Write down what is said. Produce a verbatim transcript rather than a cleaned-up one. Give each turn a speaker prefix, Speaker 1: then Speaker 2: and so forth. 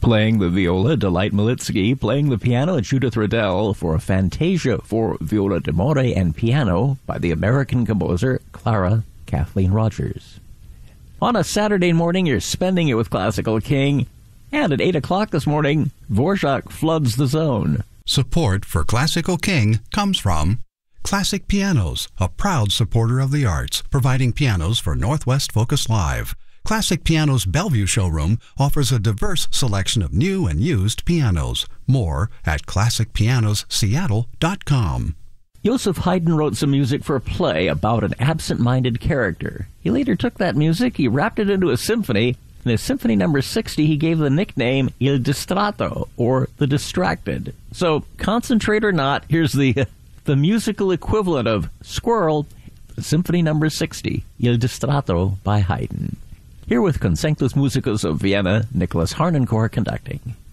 Speaker 1: Playing the viola, Delight Militsky. Playing the piano, Judith Riddell, for a Fantasia for viola d'amore and piano by the American composer Clara Kathleen Rogers. On a Saturday morning, you're spending it with Classical King. And at eight o'clock this morning, Dvorak floods the zone.
Speaker 2: Support for Classical King comes from Classic Pianos, a proud supporter of the arts, providing pianos for Northwest Focus Live. Classic Pianos Bellevue showroom offers a diverse selection of new and used pianos. More at classic pianos seattle dot com.
Speaker 1: Joseph Haydn wrote some music for a play about an absent-minded character. He later took that music, he wrapped it into a symphony. In his Symphony Number sixty, he gave the nickname Il Distratto, or the Distracted. So, concentrate or not, here's the the musical equivalent of Squirrel, Symphony Number sixty, Il Distratto by Haydn. Here with Concertos Musicus of Vienna, Nicholas Harnoncourt conducting.